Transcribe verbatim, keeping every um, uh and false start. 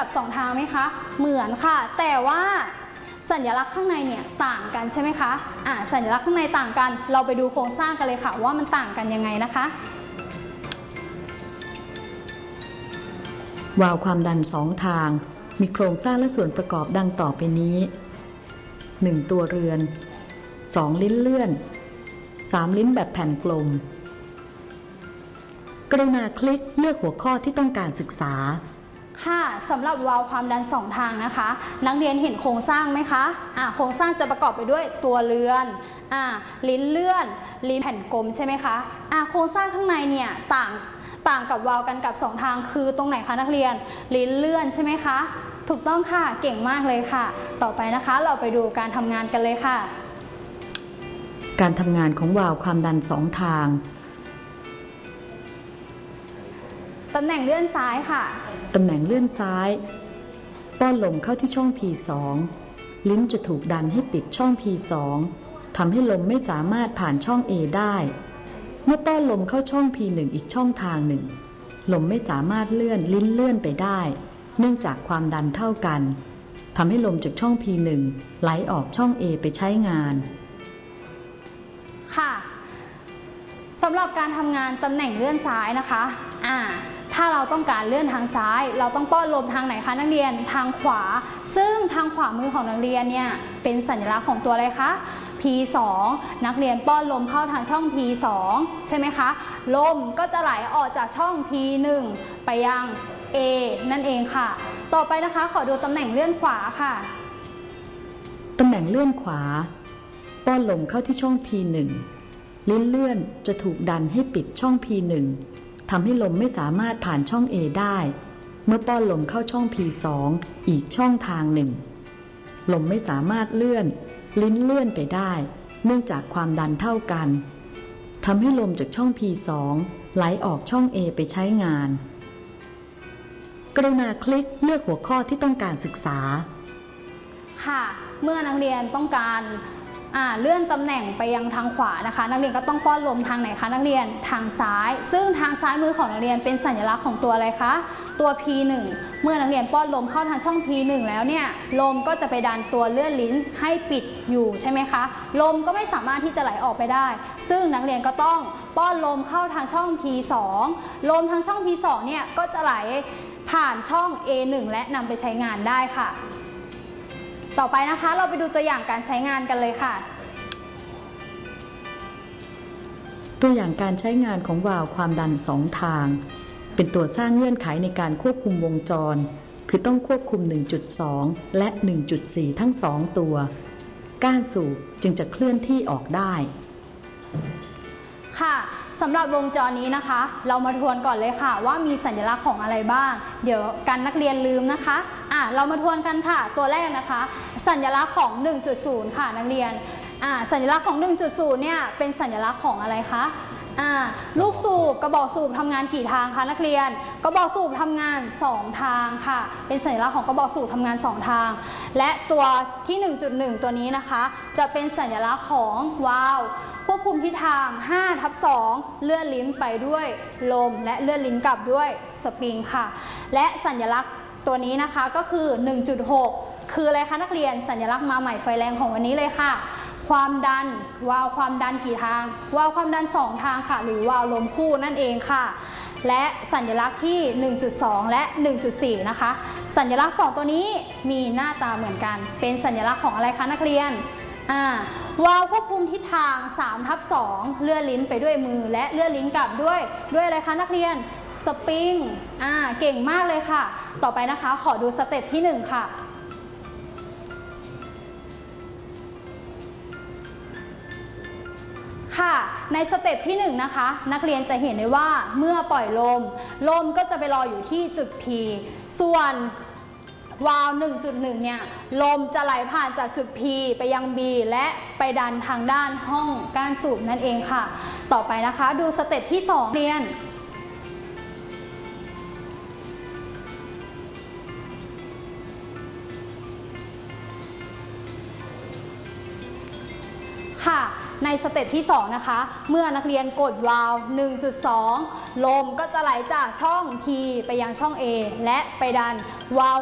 กับสองทางไหมคะเหมือนค่ะแต่ว่าสัญลักษณ์ข้างในเนี่ยต่างกันใช่ไหมคะอ่าสัญลักษณ์ข้างในต่างกันเราไปดูโครงสร้างกันเลยค่ะว่ามันต่างกันยังไงนะคะวาล์วความดันสองทางมีโครงสร้างและส่วนประกอบดังต่อไปนี้ หนึ่ง ตัวเรือน สอง ลิ้นเลื่อน สาม ลิ้นแบบแผ่นกลมกรุณาคลิกเลือกหัวข้อที่ต้องการศึกษาค่ะสำหรับวาล์วความดันสองทางนะคะนักเรียนเห็นโครงสร้างไหมคะอ่าโครงสร้างจะประกอบไปด้วยตัวเรือนอ่าลิ้นเลื่อนลิ้นแผ่นกลมใช่ไหมคะอ่าโครงสร้างข้างในเนี่ยต่างต่างกับวาล์วกันกับสองทางคือตรงไหนคะนักเรียนลิ้นเลื่อนใช่ไหมคะถูกต้องค่ะเก่งมากเลยค่ะต่อไปนะคะเราไปดูการทำงานกันเลยค่ะการทำงานของวาล์วความดันสองทางตำแหน่งเลื่อนซ้ายค่ะตำแหน่งเลื่อนซ้ายป้อนลมเข้าที่ช่อง พี สอง ลิ้นจะถูกดันให้ปิดช่อง พี สอง ทำให้ลมไม่สามารถผ่านช่อง A ได้เมื่อป้อนลมเข้าช่อง พี หนึ่ง อีกช่องทางหนึ่งลมไม่สามารถเลื่อนลิ้นเลื่อนไปได้เนื่องจากความดันเท่ากันทำให้ลมจากช่อง พี หนึ่ง ไหลออกช่อง A ไปใช้งานค่ะสำหรับการทำงานตำแหน่งเลื่อนซ้ายนะคะอ่าถ้าเราต้องการเลื่อนทางซ้ายเราต้องป้อนลมทางไหนคะนักเรียนทางขวาซึ่งทางขวามือของนักเรียนเนี่ยเป็นสัญลักษณ์ของตัวอะไรคะ พี สอง นักเรียนป้อนลมเข้าทางช่อง พี สอง ใช่ไหมคะลมก็จะไหลออกจากช่อง พี หนึ่ง ไปยัง A นั่นเองค่ะต่อไปนะคะขอดูตำแหน่งเลื่อนขวาค่ะตำแหน่งเลื่อนขวาป้อนลมเข้าที่ช่อง พี หนึ่ง ลิ้นเลื่อนจะถูกดันให้ปิดช่อง พี หนึ่ง ทำให้ลมไม่สามารถผ่านช่อง A ได้เมื่อป้อนลมเข้าช่อง พี สอง อีกช่องทางหนึ่งลมไม่สามารถเลื่อนลิ้นเลื่อนไปได้เนื่องจากความดันเท่ากันทำให้ลมจากช่อง พี สอง ไหลออกช่อง A ไปใช้งานกรุณาคลิกเลือกหัวข้อที่ต้องการศึกษาค่ะเมื่อนักเรียนต้องการเลื่อนตำแหน่งไปยังทางขวานะคะนักเรียนก็ต้องป้อนลมทางไหนคะนักเรียนทางซ้ายซึ่งทางซ้ายมือของนักเรียนเป็นสัญลักษณ์ของตัวอะไรคะตัว พี หนึ่ง เมื่อนักเรียนป้อนลมเข้าทางช่อง พี หนึ่ง แล้วเนี่ยลมก็จะไปดันตัวเลื่อนลิ้นให้ปิดอยู่ใช่ไหมคะลมก็ไม่สามารถที่จะไหลออกไปได้ซึ่งนักเรียนก็ต้องป้อนลมเข้าทางช่อง พี สอง ลมทางช่อง พี สอง เนี่ยก็จะไหลผ่านช่อง เอ หนึ่ง และนำไปใช้งานได้ค่ะต่อไปนะคะเราไปดูตัวอย่างการใช้งานกันเลยค่ะตัวอย่างการใช้งานของวาล์วความดันสองทางเป็นตัวสร้างเงื่อนไขในการควบคุมวงจรคือต้องควบคุม หนึ่งจุดสอง และ หนึ่งจุดสี่ ทั้งสองตัวก้านสูบจึงจะเคลื่อนที่ออกได้ค่ะสำหรับวงจรนี้นะคะเรามาทวนก่อนเลยค่ะว่ามีสัญลักษณ์ของอะไรบ้างเดี๋ยวกันนักเรียนลืมนะคะอ่ะเรามาทวนกันค่ะตัวแรกนะคะสัญลักษณ์ของ หนึ่งจุดศูนย์ ค่ะนักเรียนอ่าสัญลักษณ์ของ หนึ่งจุดศูนย์ เนี่ยเป็นสัญลักษณ์ของอะไรคะอ่าลูกสูบกระบอกสูบทำงานกี่ทางคะนักเรียนกระบอกสูบทำงานสองทางค่ะเป็นสัญลักษณ์ของกระบอกสูบทำงานสองทางและตัวที่ หนึ่งจุดหนึ่ง ตัวนี้นะคะจะเป็นสัญลักษณ์ของวาล์วควบคุมทิศทาง ห้าทับสอง เลื่อนลิ้นไปด้วยลมและเลื่อนลิ้นกลับด้วยสปริงค่ะและสัญลักษณ์ตัวนี้นะคะก็คือ หนึ่งจุดหก คืออะไรคะนักเรียนสัญลักษณ์มาใหม่ไฟแรงของวันนี้เลยค่ะความดันวาล์วความดันกี่ทางวาล์วความดันสองทางค่ะหรือวาล์วลมคู่นั่นเองค่ะและสัญลักษณ์ที่ หนึ่งจุดสอง และ หนึ่งจุดสี่ นะคะสัญลักษณ์สองตัวนี้มีหน้าตาเหมือนกันเป็นสัญลักษณ์ของอะไรคะนักเรียนอ่าวาล์วควบคุมทิศทาง สามทับสอง เลื่อนลิ้นไปด้วยมือและเลื่อนลิ้นกลับด้วยด้วยอะไรคะนักเรียนสปริงอ่าเก่งมากเลยค่ะต่อไปนะคะขอดูสเต็ปที่หนึ่งค่ะค่ะในสเต็ปที่หนึ่งนะคะนักเรียนจะเห็นได้ว่าเมื่อปล่อยลมลมก็จะไปรออยู่ที่จุด P ส่วนวาล์ว หนึ่งจุดหนึ่ง เนี่ยลมจะไหลผ่านจากจุด P ไปยัง B และไปดันทางด้านห้องก้านสูบนั่นเองค่ะต่อไปนะคะดูสเต็ปที่สองเรียนค่ะในสเต็ปที่สองนะคะเมื่อนักเรียนกดวาล์ว หนึ่งจุดสอง ลมก็จะไหลจากช่อง P ไปยังช่อง A และไปดันวาล์ว